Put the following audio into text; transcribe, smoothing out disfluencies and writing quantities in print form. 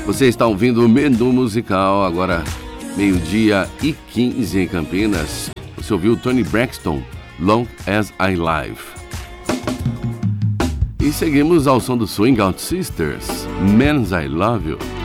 Você está ouvindo o Menu Musical, agora meio-dia e 15 em Campinas. Você ouviu Toni Braxton, Long As I Live. E seguimos ao som do Swing Out Sisters, Men's I Love You.